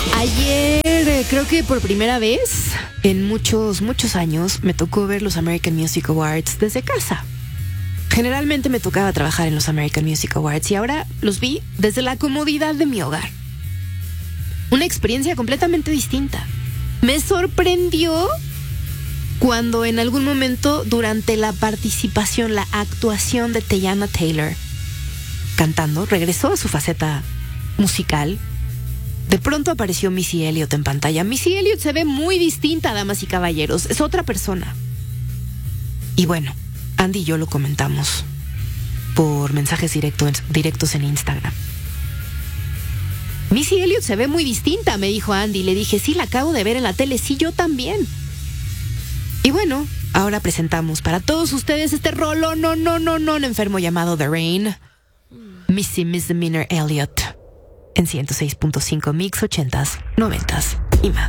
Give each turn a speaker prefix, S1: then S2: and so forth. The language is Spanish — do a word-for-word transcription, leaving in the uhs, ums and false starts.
S1: Ayer, eh, creo que por primera vez en muchos, muchos años, me tocó ver los American Music Awards desde casa. Generalmente me tocaba trabajar en los American Music Awards y ahora los vi desde la comodidad de mi hogar. Una experiencia completamente distinta. Me sorprendió cuando en algún momento durante la participación, la actuación de Teyana Taylor cantando, regresó a su faceta musical. De pronto apareció Missy Elliott en pantalla. Missy Elliott se ve muy distinta, damas y caballeros. Es otra persona. Y bueno, Andy y yo lo comentamos por mensajes directos, directos en Instagram. Missy Elliott se ve muy distinta, me dijo Andy. Le dije, sí, la acabo de ver en la tele. Sí, yo también. Y bueno, ahora presentamos para todos ustedes este rolo no, no, no, no, enfermo llamado The Rain. Missy Misdemeanor Elliott. En ciento seis punto cinco Mix ochentas, noventas y más.